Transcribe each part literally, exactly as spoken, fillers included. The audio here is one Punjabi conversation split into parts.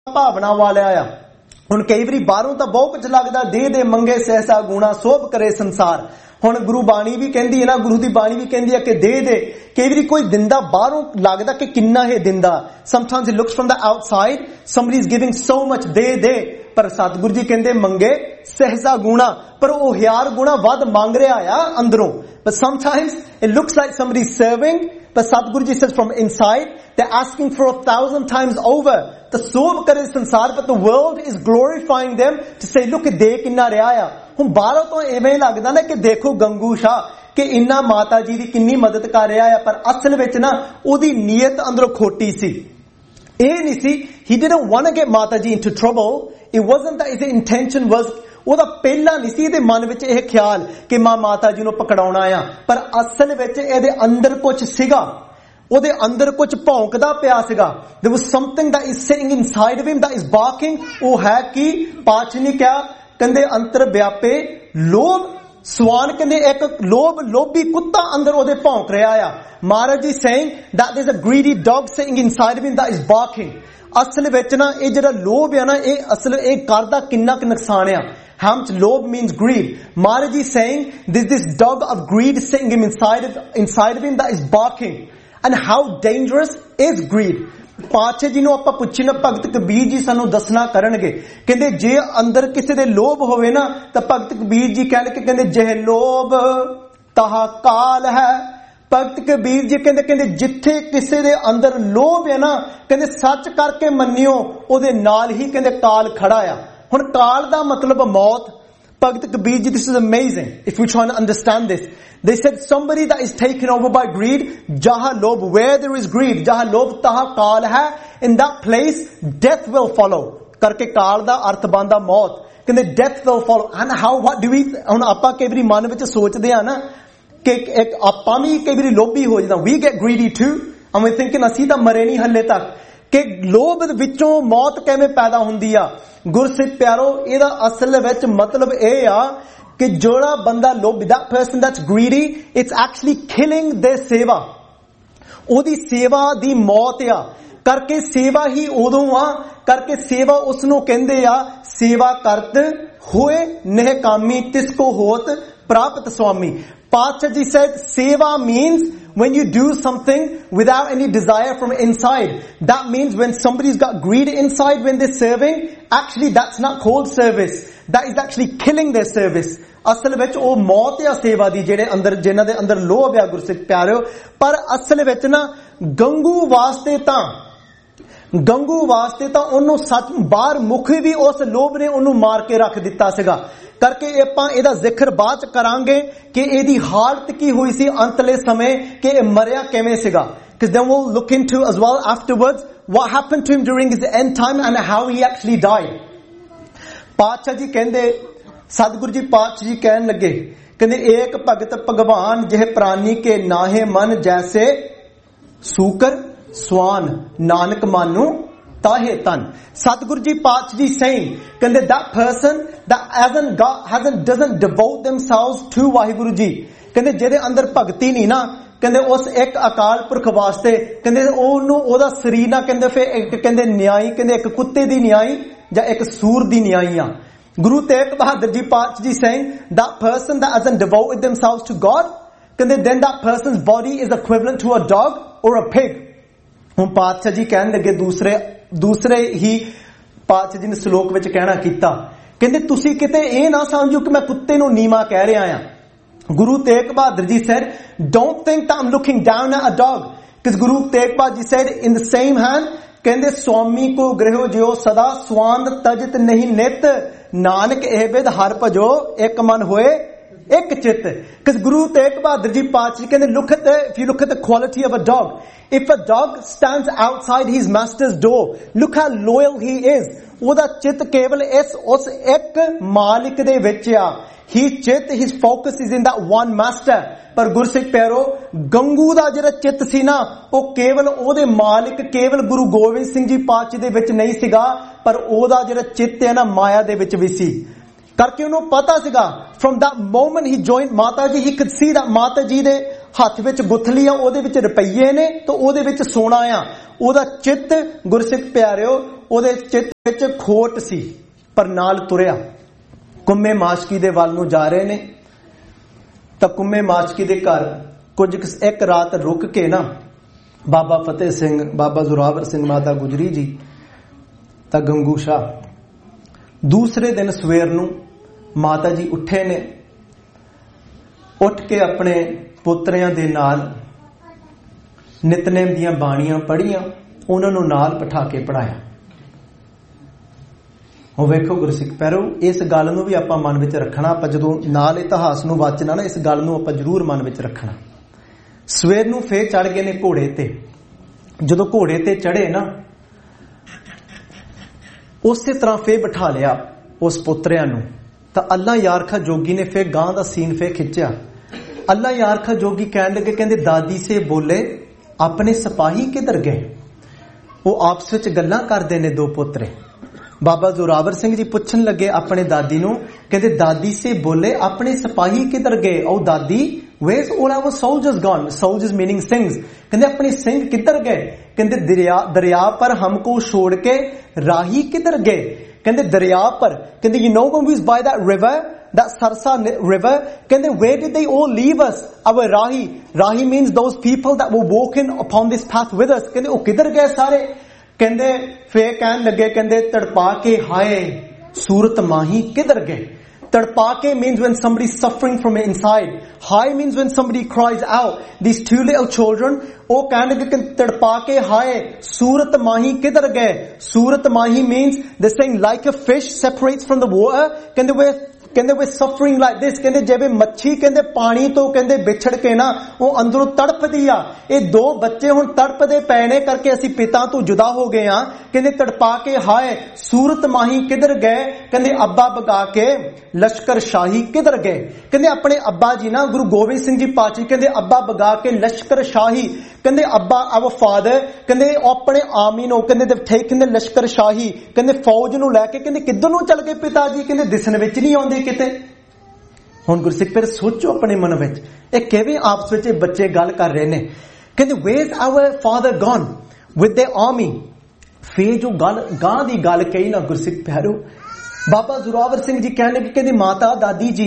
ਭਾਵਨਾ ਵਾਲਿਆ ਆ। ਹੁਣ ਕਈ ਵਾਰੀ ਬਾਹਰੋਂ ਤਾਂ ਬਹੁਤ ਕੁਝ ਲੱਗਦਾ, ਦੇ ਦੇ ਮੰਗੇ ਸਹਿਸਾ ਗੁਣਾ ਸੋਭ ਕਰੇ ਸੰਸਾਰ। ਹੁਣ ਗੁਰੂ ਬਾਣੀ ਵੀ ਕਹਿੰਦੀ ਹੈ ਨਾ, ਗੁਰੂ ਦੀ ਬਾਣੀ ਵੀ ਕਹਿੰਦੀ ਹੈ ਕਿ ਦੇ ਦੇ। ਕਈ ਵਾਰੀ ਕੋਈ ਦਿੰਦਾ ਬਾਹਰੋਂ ਲੱਗਦਾ ਕਿ ਕਿੰਨਾ ਇਹ ਦਿੰਦਾ। Sometimes it looks from the outside somebody is giving so much, ਦੇ ਦੇ। ਪਰ ਸਤਿਗੁਰੂ ਜੀ ਕਹਿੰਦੇ ਮੰਗੇ ਸਹਿਸਾ ਗੁਣਾ, ਪਰ ਉਹ ਹਜ਼ਾਰ ਗੁਣਾ ਵੱਧ ਮੰਗ ਰਿਹਾ ਆ ਅੰਦਰੋਂ। But sometimes it looks like somebody serving, but Sadhguru Ji says from inside they're asking for a thousand times over. The sobh kare sansar, but the world is glorifying them to say look de kinna reha aya। ਹੁਣ ਬਾਹਰੋਂ ਤੋਂ ਐਵੇਂ ਲੱਗਦਾ ਨਾ ਕਿ ਦੇਖੋ ਗੰਗੂ ਸ਼ਾਹ ਕਿ ਇੰਨਾ ਮਾਤਾ ਜੀ ਦੀ ਕਿੰਨੀ ਮਦਦ ਕਰ ਰਿਹਾ ਆ, ਪਰ ਅਸਲ ਵਿੱਚ ਨਾ ਉਹਦੀ ਨੀਅਤ ਅੰਦਰੋਂ ਖੋਟੀ ਸੀ। ਇਹ ਨਹੀਂ ਸੀ, he didn't want to get ਮਾਤਾ ਜੀ into trouble. It wasn't that his intention was, ਉਹਦਾ ਪਹਿਲਾਂ ਨਹੀਂ ਸੀ ਇਹਦੇ ਮਨ ਵਿੱਚ ਇਹ ਖਿਆਲ ਕਿ ਮਾਂ ਮਾਤਾ ਜੀ ਨੂੰ ਪਕੜਾਉਣਾ ਆ, ਪਰ ਅਸਲ ਵਿੱਚ ਇਹਦੇ ਅੰਦਰ ਕੁਝ ਸੀਗਾ, ਉਹਦੇ ਅੰਦਰ ਕੁਝ ਭੌਂਕਦਾ ਪਿਆ ਸੀਗਾ। There was something that is sitting inside of him that is barking। ਉਹ ਹੈ ਕਿ ਪਾਚ ਨੇ ਕਿਹਾ, ਕਹਿੰਦੇ ਅੰਤਰ ਵਿਆਪੇ ਲੋਭ ਸਵਾਨ, ਕਹਿੰਦੇ ਇੱਕ ਲੋਭ ਲੋਭੀ ਕੁੱਤਾ ਅੰਦਰ ਉਹਦੇ ਭੌਂਕ ਰਿਹਾ ਆ। Maharaj ji saying that there's a greedy dog sitting inside of him that is barking। ਅਸਲ ਵਿੱਚ ਨਾ ਇਹ ਜਿਹੜਾ ਲੋਭ ਆ ਨਾ, ਇਹ ਅਸਲ ਇਹ ਕਰਦਾ ਕਿੰਨਾ ਕੁ ਨੁਕਸਾਨ ਆ। How much lobh means greed. Maharaj is saying there's this dog of greed sitting him inside of, inside of him that is barking. And how dangerous is greed? ਪਾਤਸ਼ਾਹ ਜੀ ਨੂੰ ਆਪਾਂ ਪੁੱਛੀ ਨਾ, ਭਗਤ ਕਬੀਰ ਜੀ ਸਾਨੂੰ ਦੱਸਣਾ ਕਰਨਗੇ। ਕਹਿੰਦੇ ਜੇ ਅੰਦਰ ਕਿਸੇ ਦੇ ਲੋਭ ਹੋਵੇ ਨਾ ਤਾਂ ਭਗਤ ਕਬੀਰ ਜੀ ਕਹਿਣਗੇ, ਕਹਿੰਦੇ ਜਹ ਲੋਭ ਤਹਾ ਕਾਲ ਹੈ। ਭਗਤ ਕਬੀਰ ਜੀ ਕਹਿੰਦੇ ਕਹਿੰਦੇ ਜਿੱਥੇ ਕਿਸੇ ਦੇ ਅੰਦਰ ਲੋਭ ਹੈ ਨਾ, ਕਹਿੰਦੇ ਸੱਚ ਕਰਕੇ ਮੰਨਿਓ ਉਹਦੇ ਨਾਲ ਹੀ ਕਹਿੰਦੇ ਕਾਲ ਖੜਾ ਆ। ਹੁਣ ਕਾਲ ਦਾ ਮਤਲਬ ਮੌਤ। Bhagat Kabir ji, this is amazing if we try to understand this. They said somebody that is taken over by greed, jaha lobh, where there is greed, jaha lobh taha kaal hai, in that place death will follow। ਕਰਕੇ ਕਾਲ ਦਾ ਅਰਥ ਬਣਦਾ ਮੌਤ। ਕਹਿੰਦੇ death will follow। and how what do we, ਹੁਣ ਆਪਾਂ ਕਈ ਵਾਰੀ ਮਨ ਵਿੱਚ ਸੋਚਦੇ ਆ ਨਾ ਕਿ ਇੱਕ ਆਪਾਂ ਵੀ ਕਈ ਵਾਰੀ ਲੋਭੀ ਹੋ ਜਾਂਦਾ, we get greedy too, and we thinking ਅਸੀਂ ਤਾਂ ਮਰੇ ਨਹੀਂ ਹੱਲੇ ਤੱਕ, ਕਿ ਲੋਭ ਵਿੱਚੋਂ ਮੌਤ ਕਿਵੇਂ ਪੈਦਾ ਹੁੰਦੀ ਆ। ਗੁਰਸਿੱਖ ਪਿਆਰੋ, ਇਹਦਾ ਅਸਲ ਵਿੱਚ ਮਤਲਬ ਇਹ ਆ ਕਿ ਜਿਹੜਾ ਬੰਦਾ ਲੋਭੀ, that person that's greedy, it's actually killing their ਸੇਵਾ। ਉਹਦੀ ਸੇਵਾ ਦੀ ਮੌਤ ਆ। ਕਰਕੇ ਸੇਵਾ ਹੀ ਉਦੋਂ ਆ, ਕਰਕੇ ਸੇਵਾ ਉਸ ਨੂੰ ਕਹਿੰਦੇ ਆ ਸੇਵਾ ਕਰਤ ਹੋਏ ਨਿਹਕਾਮੀ ਤਿਸ ਕੋ ਹੋਤ ਪ੍ਰਾਪਤ ਸੁਆਮੀ। ਪਾਤਸ਼ਾਹ ਜੀ said seva means when you do something without any desire from inside. That means when somebody's got greed inside when they're serving, actually that's not called service. That is actually killing their service. ਅਸਲ ਵਿੱਚ ਉਹ ਮੌਤ ਆ ਸੇਵਾ ਦੀ, ਜਿਹੜੇ ਅੰਦਰ ਜਿਨ੍ਹਾਂ ਦੇ ਅੰਦਰ ਲੋਭ ਆ ਗੁਰਸਿੱਖ ਪਿਆਰਿਓ। ਪਰ ਅਸਲ ਵਿੱਚ ਨਾ ਗੰਗੂ ਵਾਸਤੇ ਤਾਂ ਗੰਗੂ ਵਾਸਤੇ ਤਾਂ ਉਹਨੂੰ ਸੱਚ ਬਾਹਰ ਮੁਖ ਵੀ ਉਸ ਲੋਭ ਨੇ ਉਹਨੂੰ ਮਾਰ ਕੇ ਰੱਖ ਦਿੱਤਾ ਸੀਗਾ। ਕਰਕੇ ਆਪਾਂ ਇਹਦਾ ਜ਼ਿਕਰ ਬਾਅਦ ਚ ਕਰਾਂਗੇ ਕਿ ਇਹਦੀ ਹਾਲਤ ਕੀ ਹੋਈ ਸੀ ਅੰਤਲੇ ਸਮੇਂ, ਕਿ ਇਹ ਮਰਿਆ ਕਿਵੇਂ ਸੀਗਾ। Because then we'll look into as well afterwards what happened to him during his end time and how he actually died. ਪਾਤਸ਼ਾਹ ਜੀ ਕਹਿੰਦੇ, ਸਤਿਗੁਰੂ ਜੀ ਪਾਤਸ਼ਾਹ ਜੀ ਕਹਿਣ ਲੱਗੇ, ਕਹਿੰਦੇ ਏਕ ਭਗਤ ਭਗਵਾਨ ਜਿਹ ਪ੍ਰਾਨੀ ਕੇ ਨਾਹੇ ਮਨ ਜੈਸੇ ਸੂਕਰ ਸਵਾਨ ਨਾਨਕ ਮਾਨੂ ਤਾਹੇ ਤਨ। ਸਤਿਗੁਰੂ ਜੀ ਪਾਤਸ਼ਾਹ ਜੀ saying, ਕਹਿੰਦੇ that person that hasn't got hasn't doesn't devote themselves to Waheguru ji, ਕਹਿੰਦੇ ਜਿਹਦੇ ਅੰਦਰ ਭਗਤੀ ਨਹੀਂ ਨਾ, ਕਹਿੰਦੇ ਉਸ ਇੱਕ ਅਕਾਲ ਪੁਰਖ ਵਾਸਤੇ, ਕਹਿੰਦੇ ਉਹਨੂੰ ਉਹਦਾ ਸਰੀਰ ਨਾ ਕਹਿੰਦੇ ਫਿਰ ਇੱਕ ਕਹਿੰਦੇ ਨਿਆਈ, ਕਹਿੰਦੇ ਇੱਕ ਕੁੱਤੇ ਦੀ ਨਿਆਈ ਜਾਂ ਇੱਕ ਸੂਰ ਦੀ ਨਿਆਈ ਆ। ਗੁਰੂ ਤੇਗ ਬਹਾਦਰ ਜੀ ਪਾਤਸ਼ਾਹ ਜੀ saying that person that hasn't devoted themselves to God, ਕਹਿੰਦੇ then that person's body is equivalent to a dog or a pig। ਹੁਣ ਪਾਤਸ਼ਾਹ ਜੀ ਕਹਿਣ ਲੱਗੇ, ਦੂਸਰੇ ਦੂਸਰੇ ਹੀ ਪਾਤਸ਼ਾਹ ਜੀ ਨੇ ਸ਼ਲੋਕ ਵਿੱਚ ਕਹਿਣਾ ਕੀਤਾ, ਕਹਿੰਦੇ ਤੁਸੀਂ ਕਿਤੇ ਇਹ ਨਾ ਸਮਝੋ ਕਿ ਮੈਂ ਕੁੱਤੇ ਨੂੰ ਨੀਵਾਂ ਕਹਿ ਰਿਹਾ ਆ। Guru Tegh Bahadur ji said don't think that I'm looking down at a dog, because Guru Tegh Bahadar ji said in the same hand, ਕਹਿੰਦੇ ਸਵਾਮੀ ਕੋ ਗ੍ਰਹਿਓ ਜਿਉ ਸਦਾ ਸਵਾਂਦ ਤਜਤ ਨਹੀਂ ਨਿਤ, ਨਾਨਕ ਇਹ ਵਿਦ ਹਰ ਭਜੋ ਇੱਕ ਮਨ ਹੋਏ ਇੱਕ ਚਿੱਤ। Because Guru Tegh Bahadar ji Paatshah ਕਹਿੰਦੇ look at the, if you look at the quality of a dog, if a dog stands outside his master's door, look how loyal he is। ਉਹਦਾ ਚਿੱਤ ਕੇਵਲ ਇਸ ਉਸ ਇੱਕ ਮਾਲਿਕ ਦੇ ਵਿੱਚ ਆ। His ਚਿੱਤ, his focus is in that one master। ਪਰ ਗੁਰਸਿੱਖ ਪਿਆਰੋ, ਗੰਗੂ ਦਾ ਜਿਹੜਾ ਚਿੱਤ ਸੀ ਨਾ, ਉਹ ਕੇਵਲ ਉਹਦੇ ਮਾਲਿਕ ਕੇਵਲ ਗੁਰੂ ਗੋਬਿੰਦ ਸਿੰਘ ਜੀ ਪਾਤਸ਼ਾਹ ਦੇ ਵਿੱਚ ਨਹੀਂ ਸੀਗਾ, ਪਰ ਉਹਦਾ ਜਿਹੜਾ ਚਿੱਤ ਹੈ ਨਾ ਮਾਇਆ ਦੇ ਵਿੱਚ ਵੀ ਸੀ। ਕਰਕੇ ਉਹਨੂੰ ਪਤਾ ਸੀਗਾ from that moment he joined ਮਾਤਾ ਜੀ, he could see that ਮਾਤਾ ਜੀ ਦੇ ਹੱਥ ਵਿੱਚ ਗੁੱਥਲੀ ਆ, ਉਹਦੇ ਵਿੱਚ ਰੁਪਈਏ ਨੇ ਤੇ ਉਹਦੇ ਵਿੱਚ ਸੋਨਾ ਆ। ਉਹਦਾ ਚਿੱਤ ਗੁਰਸਿੱਖ ਪਿਆਰਿਓ ਉਹਦੇ ਚਿੱਤ ਵਿੱਚ ਖੋਟ ਸੀ, ਪਰ ਨਾਲ ਤੁਰਿਆ। ਕੁੰਮੇ ਮਾਸ਼ਕੀ ਦੇ ਵੱਲ ਨੂੰ ਜਾ ਰਹੇ ਨੇ ਤਾਂ ਕੁੰਮੇ ਮਾਸ਼ਕੀ ਦੇ ਘਰ ਕੁਝ ਇੱਕ ਰਾਤ ਰੁਕ ਕੇ ਨਾ ਬਾਬਾ ਫਤਿਹ ਸਿੰਘ, ਬਾਬਾ ਜ਼ੋਰਾਵਰ ਸਿੰਘ, ਮਾਤਾ ਗੁਜਰੀ ਜੀ ਤਾਂ ਗੰਗੂ ਸ਼ਾਹ, ਦੂਸਰੇ ਦਿਨ ਸਵੇਰ ਨੂੰ ਮਾਤਾ ਜੀ ਉੱਠੇ ਨੇ। ਉੱਠ ਕੇ ਆਪਣੇ ਪੁੱਤਰਿਆਂ ਦੇ ਨਾਲ ਨਿਤਨੇਮ ਦੀਆਂ ਬਾਣੀਆਂ ਪੜ੍ਹੀਆਂ, ਉਹਨਾਂ ਨੂੰ ਨਾਲ ਬਿਠਾ ਕੇ ਪੜ੍ਹਾਇਆ। ਉਹ ਵੇਖੋ ਗੁਰਸਿੱਖ ਪਿਆਰੋ, ਇਸ ਗੱਲ ਨੂੰ ਵੀ ਆਪਾਂ ਮਨ ਵਿੱਚ ਰੱਖਣਾ। ਆਪਾਂ ਜਦੋਂ ਨਾਲ ਇਤਿਹਾਸ ਨੂੰ ਵਾਚਣਾ ਨਾ, ਇਸ ਗੱਲ ਨੂੰ ਆਪਾਂ ਜ਼ਰੂਰ ਮਨ ਵਿੱਚ ਰੱਖਣਾ। ਸਵੇਰ ਨੂੰ ਫੇਰ ਚੜ ਗਏ ਨੇ ਘੋੜੇ ਤੇ। ਜਦੋਂ ਘੋੜੇ ਤੇ ਚੜੇ ਨਾ, ਉਸੇ ਤਰ੍ਹਾਂ ਫੇਰ ਬਿਠਾ ਲਿਆ ਉਸ ਪੁੱਤਰਿਆਂ ਨੂੰ। ਤਾਂ ਅੱਲਾ ਯਾਰਖਾ ਜੋਗੀ ਨੇ ਫੇਰ ਗਾਂ ਦਾ ਸੀਨ ਫੇਰ ਖਿੱਚਿਆ। ਅੱਲਾ ਯਾਰਖਾ ਜੋਗੀ ਕਹਿਣ ਲੱਗੇ, ਕਹਿੰਦੇ ਦਾਦੀ ਸੇ ਬੋਲੇ ਆਪਣੇ ਸਿਪਾਹੀ ਕਿਧਰ ਗਏ। ਉਹ ਆਪਸ ਵਿੱਚ ਗੱਲਾਂ ਕਰਦੇ ਨੇ ਦੋ ਪੁੱਤਰੇ। ਬਾਬਾ ਜ਼ੋਰਾਵਰ ਸਿੰਘ ਜੀ ਪੁੱਛਣ ਲੱਗੇ ਆਪਣੇ ਦਾਦੀ ਨੂੰ, ਕਹਿੰਦੇ ਦਾਦੀ ਸੇ ਬੋਲੇ ਆਪਣੇ ਸਿਪਾਹੀ ਕਿਧਰ ਗਏ। ਉਹ ਦਾਦੀ where's all our soldiers gone? Soldiers meaning ਸਿੰਘs। ਕਹਿੰਦੇ ਆਪਣੇ ਸਿੰਘ ਕਿੱਧਰ ਗਏ। ਕਹਿੰਦੇ ਦਰਿਆ ਦਰਿਆ ਪਰ ਹਮਕੋ ਛੋੜ ਕੇ ਰਾਹੀ ਕਿੱਧਰ ਗਏ। ਕਹਿੰਦੇ ਦਰਿਆ ਪਰ, ਕਹਿੰਦੇ you know when we was by that river, that Sarsa river, ਕਹਿੰਦੇ where did they all leave us? our rahi, rahi means those people that were walking upon this path with us। ਕਹਿੰਦੇ ਉਹ ਕਿੱਧਰ ਗਏ ਸਾਰੇ। ਕਹਿੰਦੇ ਫੇਰ ਕਹਿਣ ਲੱਗੇ, ਕਹਿੰਦੇ ਤੜਪਾ ਕੇ ਹਾਏ ਸੂਰਤ ਮਾਹੀ ਕਿੱਧਰ ਗਏ। ਤੜਪਾ ਕੇ means when somebody is suffering from inside. Hai means when somebody cries out. These two little children, ਉਹ ਕਹਿਣ ਲੱਗੇ ਕਿ ਤੜਪਾ ਕੇ ਹਾਏ ਸੂਰਤ ਮਾਹੀ ਕਿੱਧਰ ਗਏ। ਸੂਰਤ ਮਾਹੀ means they're saying like a fish separates from the water। ਕਹਿੰਦੇ we're ਕਹਿੰਦੇ we're suffering like this। ਕਹਿੰਦੇ ਜਿਵੇਂ ਮੱਛੀ ਕਹਿੰਦੇ ਪਾਣੀ ਤੋਂ ਕਹਿੰਦੇ ਵਿਛੜ ਕੇ ਨਾ ਉਹ ਅੰਦਰੋਂ ਤੜਪਦੀ ਆ। ਇਹ ਦੋ ਬੱਚੇ ਹੁਣ ਤੜਪਦੇ ਪਏ ਨੇ ਕਰਕੇ ਅਸੀਂ ਪਿਤਾ ਤੋਂ ਜੁਦਾ ਹੋ ਗਏ ਆ। ਕਹਿੰਦੇ ਤੜਪਾ ਕੇ ਹਾਏ ਸੂਰਤ ਮਾਹੀ ਕਿੱਧਰ ਗਏ। ਕਹਿੰਦੇ ਅੱਬਾ ਬਗਾ ਕੇ ਲਸ਼ਕਰ ਸ਼ਾਹੀ ਕਿੱਧਰ ਗਏ। ਕਹਿੰਦੇ ਆਪਣੇ ਅੱਬਾ ਜੀ ਨਾ ਗੁਰੂ ਗੋਬਿੰਦ ਸਿੰਘ ਜੀ ਪਾਤਸ਼ਾਹ ਕਹਿੰਦੇ ਅੱਬਾ ਬਗਾ ਕੇ ਲਸ਼ਕਰ ਸ਼ਾਹੀ। ਕਹਿੰਦੇ ਅੱਬਾ our father ਕਹਿੰਦੇ ਆਪਣੇ ਆਮੀ ਨੂੰ ਕਹਿੰਦੇ ਦੇ ਠੇਕ ਨੇ ਲਸ਼ਕਰ ਸ਼ਾਹੀ। ਕਹਿੰਦੇ ਫੌਜ ਨੂੰ ਲੈ ਕੇ ਕਹਿੰਦੇ ਕਿੱਧਰ ਨੂੰ ਚੱਲ ਗਏ ਪਿਤਾ ਜੀ। ਕਹਿੰਦੇ ਦਿਸਣ ਵਿੱਚ ਨਹੀਂ ਆਉਂਦੇ ਕਿਤੇ। ਹੁਣ ਗੁਰਸਿੱਖ ਫਿਰ ਸੋਚੋ ਆਪਣੇ ਮਨ ਵਿੱਚ, ਇਹ ਕਿਵੇਂ ਆਪਸ ਵਿੱਚ ਬੱਚੇ ਗੱਲ ਕਰ ਰਹੇ ਨੇ। ਕਹਿੰਦੇ where's our father gone with their army। ਫੇਰ ਜੋ ਗੱਲ ਗਾਂ ਦੀ ਗੱਲ ਕਹੀ ਨਾ ਗੁਰਸਿੱਖ ਪਿਆਰੋ, ਬਾਬਾ ਜ਼ੋਰਾਵਰ ਸਿੰਘ ਜੀ ਕਹਿਣ ਲੱਗੇ, ਕਹਿੰਦੇ ਮਾਤਾ ਦਾਦੀ ਜੀ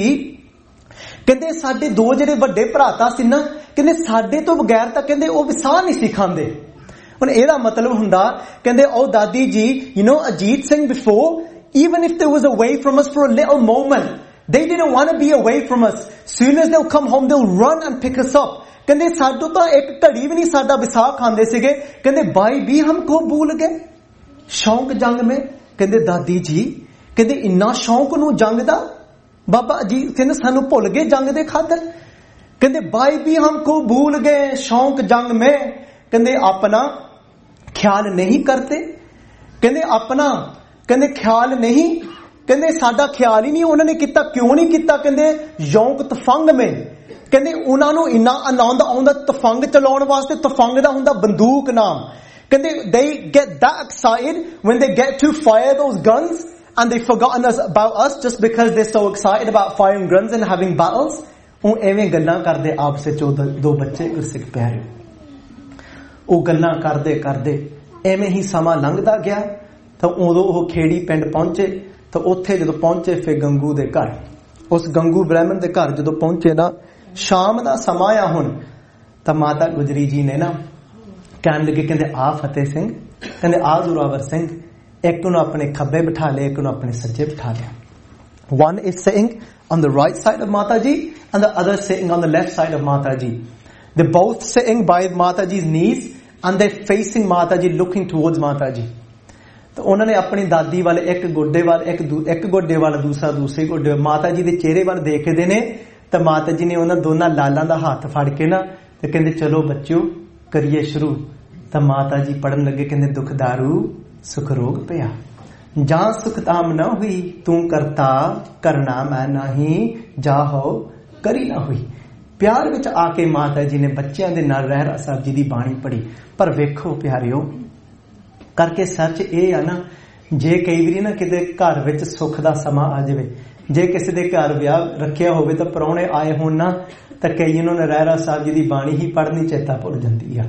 ਕਹਿੰਦੇ ਸਾਡੇ ਦੋ ਜਿਹੜੇ ਵੱਡੇ ਭਰਾਤਾ ਸੀ ਨਾ, ਕਹਿੰਦੇ ਸਾਡੇ ਤੋਂ ਬਗੈਰ ਤਾਂ ਕਹਿੰਦੇ ਉਹ ਵਿਸਾਹ ਨਹੀਂ ਸੀ ਖਾਂਦੇ। ਹੁਣ ਇਹਦਾ ਮਤਲਬ ਹੁੰਦਾ ਕਹਿੰਦੇ ਉਹ ਦਾਦੀ ਜੀ you know Ajit Singh before even if they was away from us for a little moment, they didn't want to be away from us. Soon as they'll come home they'll run and pick us up। ਕਹਿੰਦੇ ਸਾਡੋਂ ਤਾਂ ਇੱਕ ਘੜੀ ਵੀ ਨਹੀਂ ਸਾਡਾ ਵਿਸਾਹ ਖਾਂਦੇ ਸੀਗੇ। ਕਹਿੰਦੇ ਬਾਈ ਵੀ ਹਮਕੋ ਭੁੱਲ ਗਏ ਸ਼ੌਂਕ ਜੰਗ में। ਕਹਿੰਦੇ ਦਾਦੀ ਜੀ ਕਹਿੰਦੇ ਇੰਨਾ ਸ਼ੌਂਕ ਨੂੰ ਜੰਗ ਦਾ ਬਾਬਾ ਜੀ ਕਹਿੰਦੇ ਸਾਨੂੰ ਭੁੱਲ ਗਏ ਜੰਗ ਦੇ ਖਾਤਰ। ਕਹਿੰਦੇ ਬਾਈ ਵੀ ਹਮਕੋ ਭੁੱਲ ਗਏ ਸ਼ੌਂਕ ਜੰਗ में। ਕਹਿੰਦੇ ਆਪਣਾ ਖਿਆਲ ਨਹੀਂ ਕਰਤੇ। ਕਹਿੰਦੇ ਆਪਣਾ ਕਹਿੰਦੇ ਖਿਆਲ ਨਹੀਂ, ਕਹਿੰਦੇ ਸਾਡਾ ਖਿਆਲ ਹੀ ਨਹੀਂ ਉਹਨਾਂ ਨੇ ਕੀਤਾ। ਕਿਉਂ ਨਹੀਂ ਕੀਤਾ। ਕਹਿੰਦੇ ਯੌਂਕ ਤਫੰਗ में। ਕਹਿੰਦੇ ਉਹਨਾਂ ਨੂੰ ਇੰਨਾ ਆਨੰਦ ਆਉਂਦਾ ਤਫੰਗ ਚਲਾਉਣ ਵਾਸਤੇ। ਤਫੰਗ ਦਾ ਹੁੰਦਾ ਬੰਦੂਕ ਨਾਮ। ਕਹਿੰਦੇ they get that excited when they get to fire those guns and they've forgotten us about us just because they're so excited about firing guns and having battles। ਉਹ ਐਵੇਂ ਗੱਲਾਂ ਕਰਦੇ ਆਪਸ ਵਿੱਚ ਦੋ ਬੱਚੇ ਗੁਰਸਿੱਖ ਪਿਆਰੇ। ਉਹ ਗੱਲਾਂ ਕਰਦੇ ਕਰਦੇ ਐਵੇਂ ਹੀ ਸਮਾਂ ਲੰਘਦਾ ਗਿਆ। ਤਾਂ ਉਦੋਂ ਉਹ ਖੇੜੀ ਪਿੰਡ ਪਹੁੰਚੇ। ਤਾਂ ਉੱਥੇ ਜਦੋਂ ਪਹੁੰਚੇ ਫਿਰ ਗੰਗੂ ਦੇ ਘਰ, ਉਸ ਗੰਗੂ ਬ੍ਰਾਹਮਣ ਦੇ ਘਰ ਜਦੋਂ ਪਹੁੰਚੇ ਨਾ, ਸ਼ਾਮ ਦਾ ਸਮਾਂ ਆ ਹੁਣ। ਤਾਂ ਮਾਤਾ ਗੁਜਰੀ ਜੀ ਨੇ ਨਾ ਕਹਿਣ ਲੱਗੇ, ਕਹਿੰਦੇ ਆ ਫਤਿਹ ਸਿੰਘ, ਕਹਿੰਦੇ ਆ ਜ਼ੋਰਾਵਰ ਸਿੰਘ, ਇੱਕ ਨੂੰ ਆਪਣੇ ਖੱਬੇ ਬਿਠਾ ਲਿਆ, ਇੱਕ ਨੂੰ ਆਪਣੇ ਸੱਜੇ ਬਿਠਾ ਲਿਆ। One is sitting on the right side of Mata Ji and the other sitting on the left side of Mata Ji. They're both sitting by Mata Ji's knees and they're facing Mata Ji, looking towards Mata Ji. तो उन्होंने अपनी दादी वाले एक गोडे वाल एक एक गोडे वाला दूसरा दूसरे गोडे माता जी दे चेहरे वाल देखते ने। तो माता जी ने उन्होंने दोनों लालां दा हाथ फड़ के ना ते कहंदे चलो बच्चों करिए शुरू। तो माता जी पढ़न लगे, कहंदे दुख दारू सुख रोग पिया, जहां सुख ताम न हुई तू करता करना मैं नहीं, जा हो करी ना हुई। प्यार विच आके माता जी ने बच्चों के नाल रहरा साहब जी की बाणी पढ़ी। पर वेखो प्यारिओ करके सच ये आ ना, जे कई बारी ना किते घर विच सुख दा समा आ जाए, जे किसी दे घर विआह रखिया होवे तो परौणे आए होण ना, ਤਾਂ ਕਈ ਉਹਨਾਂ ਨੇ ਰਹਿਰਾ ਸਾਹਿਬ ਜੀ ਦੀ ਬਾਣੀ ਹੀ ਪੜ੍ਹਨੀ ਚੇਤਾ ਭੁੱਲ ਜਾਂਦੀ ਆ।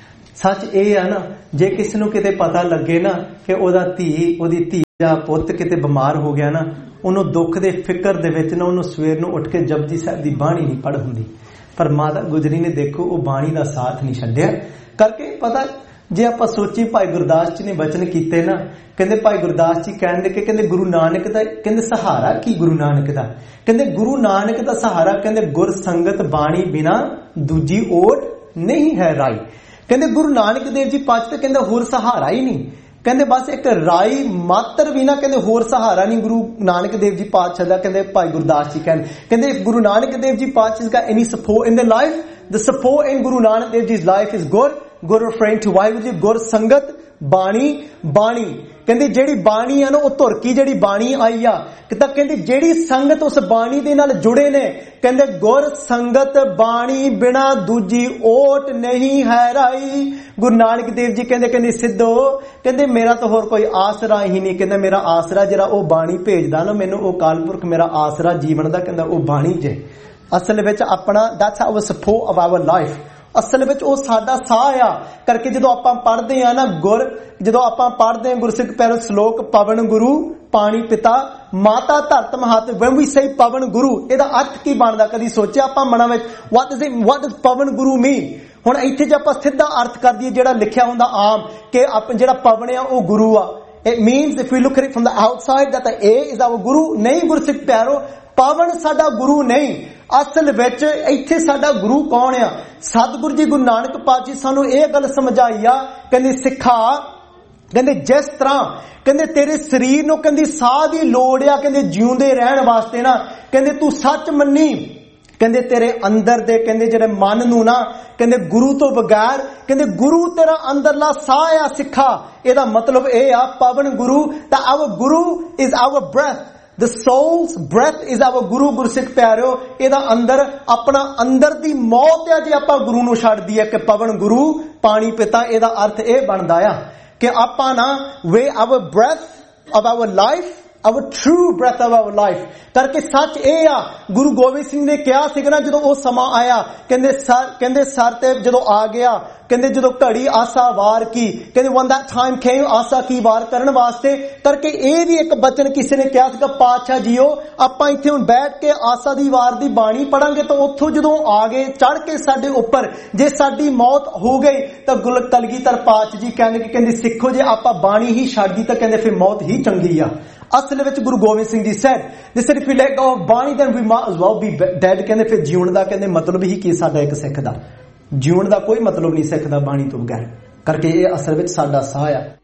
ਸੱਚ ਇਹ ਆ ਨਾ, ਜੇ ਕਿਸੇ ਨੂੰ ਕਿਤੇ ਪਤਾ ਲੱਗੇ ਨਾ ਕਿ ਉਹਦਾ ਧੀ ਉਹਦੀ ਧੀ ਜਾਂ ਪੁੱਤ ਕਿਤੇ ਬਿਮਾਰ ਹੋ ਗਿਆ ਨਾ, ਉਹਨੂੰ ਦੁੱਖ ਦੇ ਫਿਕਰ ਦੇ ਵਿੱਚ ਨਾ ਉਹਨੂੰ ਸਵੇਰ ਨੂੰ ਉੱਠ ਕੇ ਜਪਜੀ ਸਾਹਿਬ ਦੀ ਬਾਣੀ ਨਹੀਂ ਪੜ੍ਹ ਹੁੰਦੀ। ਪਰ ਮਾਤਾ ਗੁਜਰੀ ਨੇ ਦੇਖੋ ਉਹ ਬਾਣੀ ਦਾ ਸਾਥ ਨਹੀਂ ਛੱਡਿਆ। ਕਰਕੇ ਪਤਾ ਜੇ ਆਪਾਂ ਸੋਚੀ ਭਾਈ ਗੁਰਦਾਸ ਜੀ ਨੇ ਬਚਨ ਕੀਤੇ ਨਾ, ਕਹਿੰਦੇ ਭਾਈ ਗੁਰਦਾਸ ਜੀ ਕਹਿੰਦੇ ਕਿ ਕਹਿੰਦੇ ਗੁਰੂ ਨਾਨਕ ਦਾ ਕਹਿੰਦੇ ਸਹਾਰਾ ਕੀ, ਗੁਰੂ ਨਾਨਕ ਦਾ ਕਹਿੰਦੇ ਗੁਰੂ ਨਾਨਕ ਦਾ ਸਹਾਰਾ ਕਹਿੰਦੇ ਗੁਰ ਸੰਗਤ ਬਾਣੀ ਬਿਨਾ ਦੂਜੀ ਓਟ ਨਹੀਂ ਹੈ ਰਾਈ। ਕਹਿੰਦੇ ਗੁਰੂ ਨਾਨਕ ਦੇਵ ਜੀ ਪਾਸ ਤੇ ਕਹਿੰਦੇ ਹੋਰ ਸਹਾਰਾ ਹੀ ਨਹੀਂ, ਕਹਿੰਦੇ ਬਸ ਇੱਕ ਰਾਈ ਮਾਤਰ ਵੀ ਨਾ ਕਹਿੰਦੇ ਹੋਰ ਸਹਾਰਾ ਨਹੀਂ ਗੁਰੂ ਨਾਨਕ ਦੇਵ ਜੀ ਪਾਤਸ਼ਾਹ ਦਾ। ਕਹਿੰਦੇ ਭਾਈ ਗੁਰਦਾਸ ਜੀ ਕਹਿੰਦੇ ਕਹਿੰਦੇ if ਗੁਰੂ ਨਾਨਕ ਦੇਵ ਜੀ ਪਾਤਸ਼ਾਹ got any support in their life, the support in Guru Nanak Dev Ji's life is good, good refrain to Waheguru ji, ਗੁਰ ਸੰਗਤ ਬਾਣੀ ਬਾਣੀ। ਕਹਿੰਦੇ ਜਿਹੜੀ ਬਾਣੀ ਆ ਨਾ ਉਹ ਧੁਰਕੀ ਜਿਹੜੀ ਬਾਣੀ ਆਈ ਆ, ਤਾਂ ਕਹਿੰਦੇ ਜਿਹੜੀ ਸੰਗਤ ਉਸ ਬਾਣੀ ਦੇ ਨਾਲ ਜੁੜੇ ਨੇ, ਕਹਿੰਦੇ ਗੁਰ ਸੰਗਤ ਬਾਣੀ ਬਿਨਾ ਦੂਜੀ ਓਟ ਨਹੀਂ ਹੈ ਰਾਈ। ਗੁਰੂ ਨਾਨਕ ਦੇਵ ਜੀ ਕਹਿੰਦੇ ਕਹਿੰਦੇ ਸਿੱਧੋ ਕਹਿੰਦੇ ਮੇਰਾ ਤਾਂ ਹੋਰ ਕੋਈ ਆਸਰਾ ਹੀ ਨਹੀਂ, ਕਹਿੰਦਾ ਮੇਰਾ ਆਸਰਾ ਜਿਹੜਾ ਉਹ ਬਾਣੀ ਭੇਜਦਾ ਨਾ ਮੈਨੂੰ, ਉਹ ਕਾਲਪੁਰਖ ਮੇਰਾ ਆਸਰਾ ਜੀਵਨ ਦਾ, ਕਹਿੰਦਾ ਉਹ ਬਾਣੀ ਜੇ। ਅਸਲ ਵਿੱਚ ਆਪਣਾ that's our support of our life, ਅਸਲ ਵਿੱਚ ਉਹ ਸਾਡਾ ਸਾਹ ਆ। ਕਰਕੇ ਜਦੋਂ ਆਪਾਂ ਪੜ੍ਹਦੇ ਆ ਨਾ ਗੁਰ, ਜਦੋਂ ਆਪਾਂ ਪੜ੍ਹਦੇ ਆ ਗੁਰਸਿੱਖ ਪਿਆਰੇ ਸ਼ਲੋਕ ਪਵਨ ਗੁਰੂ ਪਾਣੀ ਪਿਤਾ ਮਾਤਾ ਧਰਤ ਮਹਤ, when we say ਪਵਨ ਗੁਰੂ ਇਹਦਾ ਅਰਥ ਕੀ ਬਣਦਾ? ਕਦੀ ਸੋਚਿਆ ਆਪਾਂ ਮਨਾਂ ਵਿੱਚ what does it what does Pawan Guru mean? ਹੁਣ ਇੱਥੇ ਜੇ ਆਪਾਂ ਸਿੱਧਾ ਅਰਥ ਕਰ ਦਈਏ ਜਿਹੜਾ ਲਿਖਿਆ ਹੁੰਦਾ ਆਮ ਕਿ ਆਪਾਂ ਜਿਹੜਾ ਪਵਨ ਆ ਉਹ ਗੁਰੂ ਆ, it means if we look at it from the outside that the A is our guru। ਨਹੀਂ ਗੁਰਸਿੱਖ ਪਿਆਰੋ, ਪਵਨ ਸਾਡਾ ਗੁਰੂ ਨਹੀਂ। ਅਸਲ ਵਿੱਚ ਇੱਥੇ ਸਾਡਾ ਗੁਰੂ ਕੌਣ ਆ? ਸਤਿਗੁਰੂ ਜੀ ਗੁਰੂ ਨਾਨਕ ਪਾਤਸ਼ਾਹ ਜੀ ਸਾਨੂੰ ਇਹ ਗੱਲ ਸਮਝਾਈ ਆ, ਕਹਿੰਦੇ ਸਿੱਖਾ ਕਹਿੰਦੇ ਜਿਸ ਤਰ੍ਹਾਂ ਕਹਿੰਦੇ ਤੇਰੇ ਸਰੀਰ ਨੂੰ ਕਹਿੰਦੀ ਸਾਹ ਦੀ ਲੋੜ ਆ ਕਹਿੰਦੇ ਜਿਉਂਦੇ ਰਹਿਣ ਵਾਸਤੇ ਨਾ, ਕਹਿੰਦੇ ਤੂੰ ਸੱਚ ਮੰਨੀ, ਕਹਿੰਦੇ ਤੇਰੇ ਅੰਦਰ ਦੇ ਕਹਿੰਦੇ ਜਿਹੜੇ ਮਨ ਨੂੰ ਨਾ ਕਹਿੰਦੇ ਗੁਰੂ ਤੋਂ ਬਗੈਰ ਕਹਿੰਦੇ ਗੁਰੂ ਤੇਰਾ ਅੰਦਰਲਾ ਸਾਹ ਆ ਸਿੱਖਾ। ਇਹਦਾ ਮਤਲਬ ਇਹ ਆ ਪਵਨ ਗੁਰੂ ਤਾਂ our Guru is our breath, the soul's breath is our guru। ਗੁਰਸਿੱਖ ਪਿਆਰਿਓ ਇਹਦਾ ਅੰਦਰ ਆਪਣਾ ਅੰਦਰ ਦੀ ਮੌਤ ਆ ਜੇ ਆਪਾਂ ਗੁਰੂ ਨੂੰ ਛੱਡ ਦਈਏ ਕਿ ਪਵਨ ਗੁਰੂ ਪਾਣੀ ਪਿਤਾ। ਇਹਦਾ ਅਰਥ ਇਹ ਬਣਦਾ ਆ ਕਿ ਆਪਾਂ ਨਾ ਵੇ our breath of our life, our true breath of our life। ਕਰਕੇ ਸੱਚ ਇਹ ਆ ਗੁਰੂ ਗੋਬਿੰਦ ਸਿੰਘ ਨੇ ਕਿਹਾ ਸੀਗਾ ਨਾ ਜਦੋਂ ਉਹ ਸਮਾਂ ਆਇਆ, ਕਹਿੰਦੇ ਸਰ ਕਹਿੰਦੇ ਸਰ ਤੇ ਜਦੋਂ ਆ ਗਿਆ ਕਹਿੰਦੇ ਜਦੋਂ ਘੜੀ ਆਸਾ ਵਾਰ ਕੀ, ਕਹਿੰਦੇ when that time came ਆਸਾ ਕੀ ਵਾਰ ਕਰਨ ਵਾਸਤੇ। ਕਰਕੇ ਇਹ ਵੀ ਇੱਕ ਬਚਨ ਕਿਸੇ ਨੇ ਕਿਹਾ ਸੀਗਾ ਪਾਤਸ਼ਾਹ ਜੀਓ ਆਪਾਂ ਇੱਥੇ ਹੁਣ ਬੈਠ ਕੇ ਆਸਾ ਦੀ ਵਾਰ ਦੀ ਬਾਣੀ ਪੜਾਂਗੇ ਤਾਂ ਉੱਥੋਂ ਜਦੋਂ ਆ ਗਏ ਚੜ ਕੇ ਸਾਡੇ ਉੱਪਰ ਜੇ ਸਾਡੀ ਮੌਤ ਹੋ ਗਈ ਤਾਂ ਗੁਲ ਕਲਗੀਧਰ ਪਾਤਸ਼ਾਹ ਜੀ ਕਹਿੰਦੇ ਕਿ ਕਹਿੰਦੇ ਸਿੱਖੋ ਜੇ ਆਪਾਂ ਬਾਣੀ ਹੀ ਛੱਡ ਦੀ ਤਾਂ ਕਹਿੰਦੇ ਫਿਰ ਮੌਤ ਹੀ ਚੰਗੀ ਆ। ਅਸਲ ਵਿੱਚ Guru Gobind Singh ji said they said if we let go of ਬਾਣੀ then we might as well be dead। ਕਹਿੰਦੇ ਫਿਰ ਜਿਉਣ ਦਾ ਕਹਿੰਦੇ ਮਤਲਬ ਹੀ ਕੀ ਸਾਡਾ ਇੱਕ ਸਿੱਖ ਦਾ ਜਿਉਣ ਦਾ ਕੋਈ ਮਤਲਬ ਨਹੀਂ ਸਿੱਖ ਦਾ ਬਾਣੀ ਤੋਂ ਬਗੈਰ। ਕਰਕੇ ਇਹ ਅਸਲ ਵਿੱਚ ਸਾਡਾ ਸਾਹ ਆ।